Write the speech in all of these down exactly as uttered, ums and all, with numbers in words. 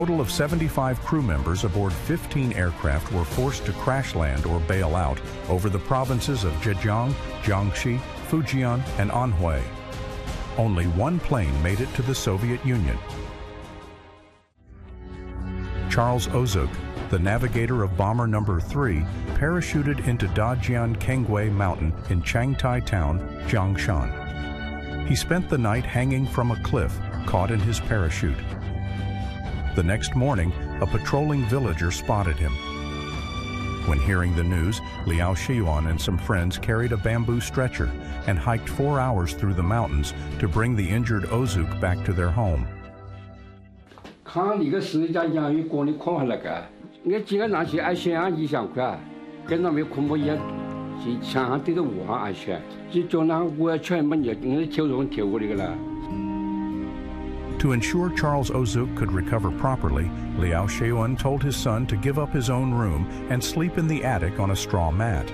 A total of seventy-five crew members aboard fifteen aircraft were forced to crash land or bail out over the provinces of Zhejiang, Jiangxi, Fujian, and Anhui. Only one plane made it to the Soviet Union. Charles Ozuk, the navigator of bomber number three, parachuted into Dajian Kengui Mountain in Changtai Town, Jiangshan. He spent the night hanging from a cliff, caught in his parachute. The next morning, a patrolling villager spotted him. When hearing the news, Liao Shiyuan and some friends carried a bamboo stretcher and hiked four hours through the mountains to bring the injured Ozuk back to their home. To ensure Charles Ozuk could recover properly, Liao Shiyuan told his son to give up his own room and sleep in the attic on a straw mat.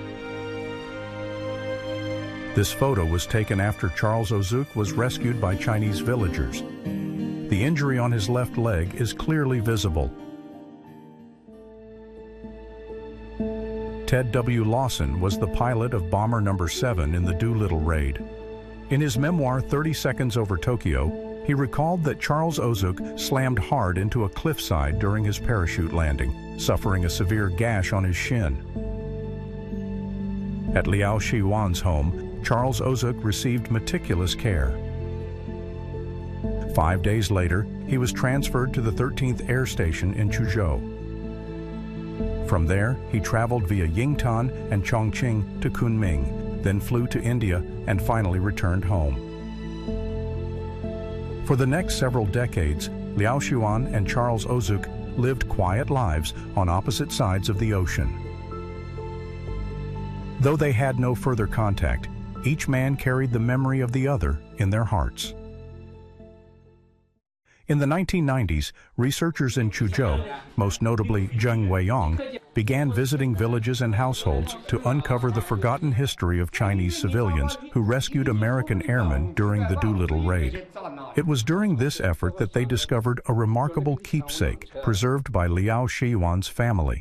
This photo was taken after Charles Ozuk was rescued by Chinese villagers. The injury on his left leg is clearly visible. Ted W. Lawson was the pilot of bomber number seven in the Doolittle raid. In his memoir, thirty seconds over Tokyo, he recalled that Charles Ozuk slammed hard into a cliffside during his parachute landing, suffering a severe gash on his shin. At Liao Shiyuan's home, Charles Ozuk received meticulous care. Five days later, he was transferred to the thirteenth Air Station in Chuzhou. From there, he traveled via Yingtan and Chongqing to Kunming, then flew to India and finally returned home. For the next several decades, Liao Shiyuan and Charles Ozuk lived quiet lives on opposite sides of the ocean. Though they had no further contact, each man carried the memory of the other in their hearts. In the nineteen nineties, researchers in Chuzhou, most notably Zheng Weiyang, began visiting villages and households to uncover the forgotten history of Chinese civilians who rescued American airmen during the Doolittle raid. It was during this effort that they discovered a remarkable keepsake preserved by Liao Shiyuan's family.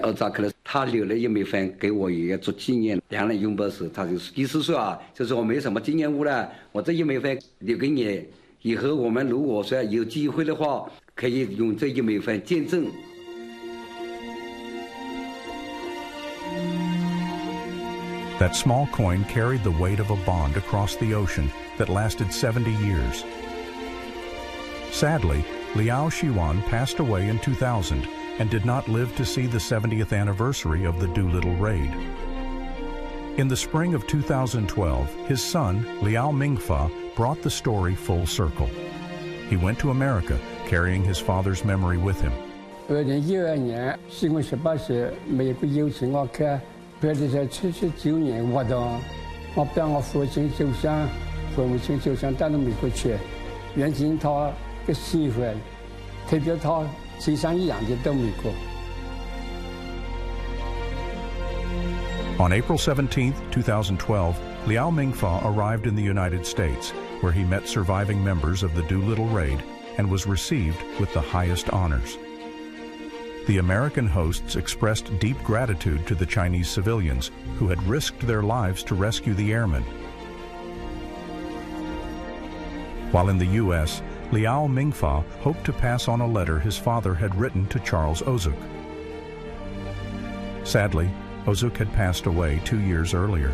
That small coin carried the weight of a bond across the ocean that lasted seventy years. Sadly, Liao Shiyuan passed away in two thousand and did not live to see the seventieth anniversary of the Doolittle raid. In the spring of two thousand twelve, his son, Liao Mingfa, brought the story full circle. He went to America, carrying his father's memory with him. 二零一二年，新闻十八时，美国邀请我看拍的在七十九年活动，我帮我父亲受伤，父母亲受伤，带到美国去，原先他的媳妇，特别他身上一样的到美国。 On April seventeenth, two thousand twelve, Liao Mingfa arrived in the United States, where he met surviving members of the Doolittle raid and was received with the highest honors. The American hosts expressed deep gratitude to the Chinese civilians who had risked their lives to rescue the airmen. While in the U S, Liao Mingfa hoped to pass on a letter his father had written to Charles Ozuk. Sadly, Ozuk had passed away two years earlier.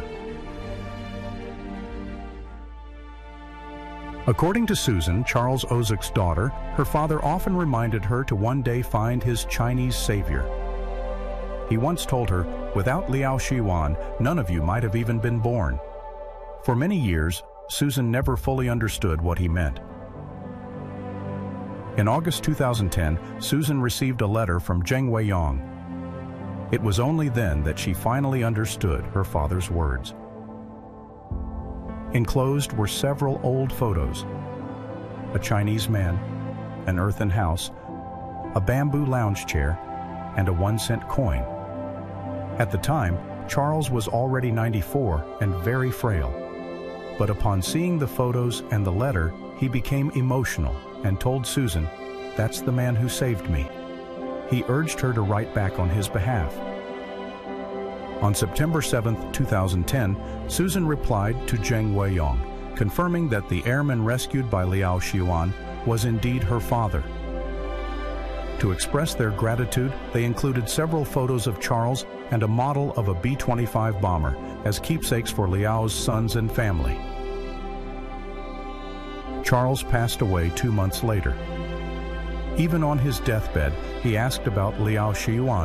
According to Susan, Charles Ozuk's daughter, her father often reminded her to one day find his Chinese savior. He once told her, "Without Liao Shiyuan, none of you might have even been born." For many years, Susan never fully understood what he meant. In August two thousand ten, Susan received a letter from Zheng Weiyang. It was only then that she finally understood her father's words. Enclosed were several old photos: a Chinese man, an earthen house, a bamboo lounge chair, and a one-cent coin. At the time, Charles was already ninety-four and very frail. But upon seeing the photos and the letter, he became emotional and told Susan "That's the man who saved me." He urged her to write back on his behalf. On September seventh, two thousand ten, Susan replied to Zheng Weiyong, confirming that the airman rescued by Liao Shiyuan was indeed her father. To express their gratitude, they included several photos of Charles and a model of a B twenty-five bomber as keepsakes for Liao's sons and family. Charles passed away two months later. Even on his deathbed, he asked about Liao Shiyuan